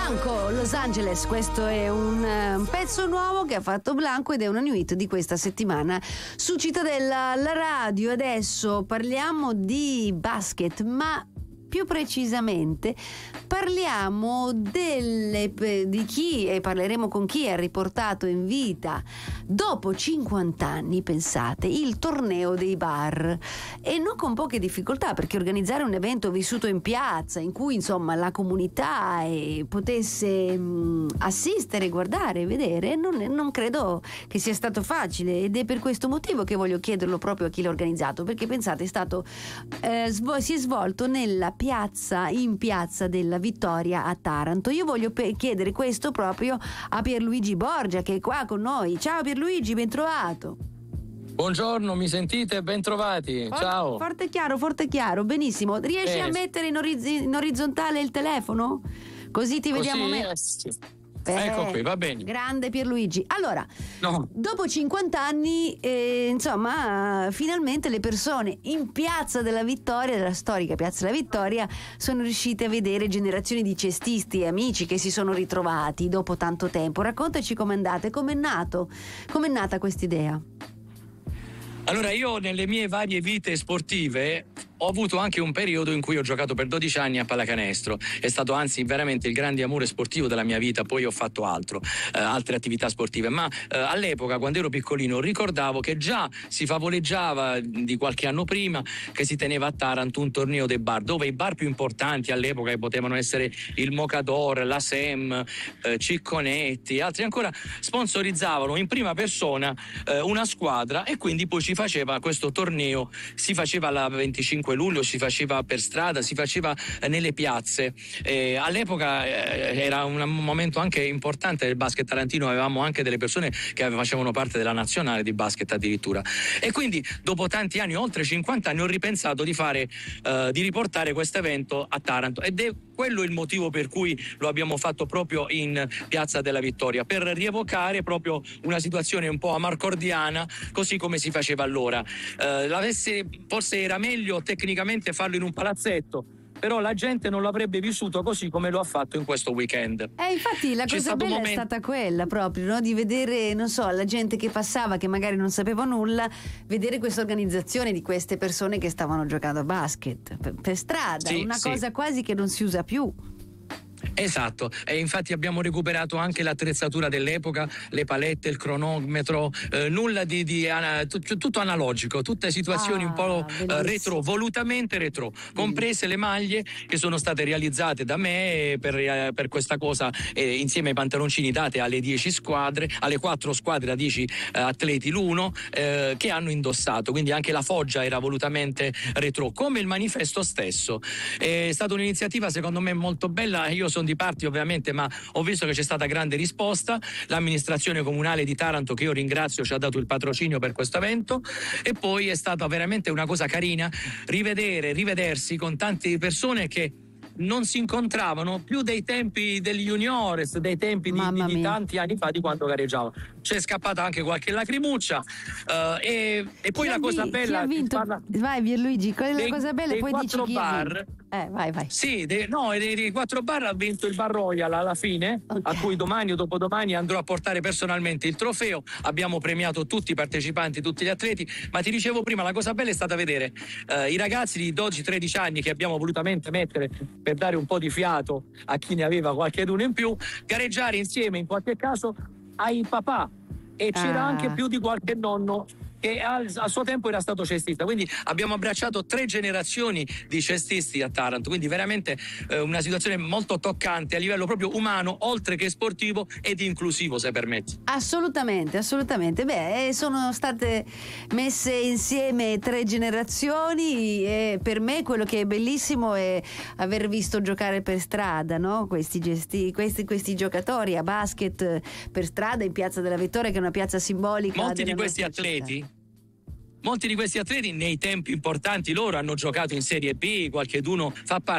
Blanco, Los Angeles, questo è un pezzo nuovo che ha fatto Blanco ed è una new hit di questa settimana su Cittadella, la radio. Adesso parliamo di basket, ma più precisamente parliamo di chi, e parleremo con chi ha riportato in vita dopo 50 anni, pensate, il torneo dei bar, e non con poche difficoltà, perché organizzare un evento vissuto in piazza in cui insomma la comunità potesse assistere, guardare, vedere, non credo che sia stato facile, ed è per questo motivo che voglio chiederlo proprio a chi l'ha organizzato, perché pensate, è stato si è svolto in piazza della Vittoria a Taranto. Io voglio chiedere questo proprio a Pierluigi Borgia, che è qua con noi. Ciao Pierluigi, ben trovato. Buongiorno, mi sentite? Ben trovati. Ciao. Forte e chiaro, benissimo. Riesci a mettere in orizzontale il telefono? Così ti vediamo meglio. Sì. Ecco qui, va bene. Grande Pierluigi. Allora, dopo 50 anni, insomma, finalmente le persone in Piazza della Vittoria, della storica Piazza della Vittoria, sono riuscite a vedere generazioni di cestisti e amici che si sono ritrovati dopo tanto tempo. Raccontaci com'è andata, com'è nata questa idea. Allora, io nelle mie varie vite sportive ho avuto anche un periodo in cui ho giocato per 12 anni a pallacanestro. È stato anzi veramente il grande amore sportivo della mia vita. Poi ho fatto altre attività sportive, ma all'epoca, quando ero piccolino, ricordavo che già si favoleggiava di qualche anno prima che si teneva a Taranto un torneo dei bar, dove i bar più importanti all'epoca, che potevano essere il Mocador, la Sem, Cicconetti e altri ancora, sponsorizzavano in prima persona una squadra, e quindi poi si faceva questo torneo. Si faceva la 25 luglio, si faceva per strada, si faceva nelle piazze. All'epoca era un momento anche importante del basket tarantino. Avevamo anche delle persone che facevano parte della nazionale di basket addirittura, e quindi dopo tanti anni, oltre 50 anni, ho ripensato di riportare questo evento a Taranto, ed è quello il motivo per cui lo abbiamo fatto proprio in Piazza della Vittoria, per rievocare proprio una situazione un po' amarcordiana, così come si faceva allora. Forse era meglio tecnicamente farlo in un palazzetto, però la gente non l'avrebbe vissuto così come lo ha fatto in questo weekend. Infatti la cosa bella è stata quella proprio, no? Di vedere, non so, la gente che passava, che magari non sapeva nulla, vedere questa organizzazione di queste persone che stavano giocando a basket per strada, cosa quasi che non si usa più. Esatto, e infatti abbiamo recuperato anche l'attrezzatura dell'epoca, le palette, il cronometro, nulla tutto analogico, tutte situazioni un po' retro, volutamente retro, comprese le maglie che sono state realizzate da me per questa cosa, insieme ai pantaloncini date alle 10 squadre, alle 4 squadre da 10 atleti l'uno, che hanno indossato, quindi anche la foggia era volutamente retro, come il manifesto stesso. È stata un'iniziativa secondo me molto bella. Io sono di parte ovviamente, ma ho visto che c'è stata grande risposta. L'amministrazione comunale di Taranto, che io ringrazio, ci ha dato il patrocinio per questo evento, e poi è stata veramente una cosa carina rivedersi con tante persone che non si incontravano più dei tempi degli juniores, dei tempi di tanti anni fa, di quando gareggiavano. C'è scappata anche qualche lacrimuccia, e poi la cosa bella, chi ha vinto? Vai Pierluigi, la cosa bella, e poi dici chi bar. Vai. Sì, dei 4 bar ha vinto il Bar Royal alla fine, a cui domani o dopodomani andrò a portare personalmente il trofeo. Abbiamo premiato tutti i partecipanti, tutti gli atleti, ma ti dicevo prima, la cosa bella è stata vedere i ragazzi di 12-13 anni che abbiamo volutamente mettere per dare un po' di fiato a chi ne aveva qualcheduno in più, gareggiare insieme in qualche caso ai papà, e c'era anche più di qualche nonno che a suo tempo era stato cestista, quindi abbiamo abbracciato 3 generazioni di cestisti a Taranto, quindi veramente una situazione molto toccante a livello proprio umano, oltre che sportivo ed inclusivo, se permetti. Assolutamente. Sono state messe insieme 3 generazioni, e per me quello che è bellissimo è aver visto giocare per strada, no? Questi giocatori a basket per strada in Piazza della Vittoria, che è una piazza simbolica. Molti di questi atleti nei tempi importanti loro hanno giocato in Serie B, qualcheduno fa parte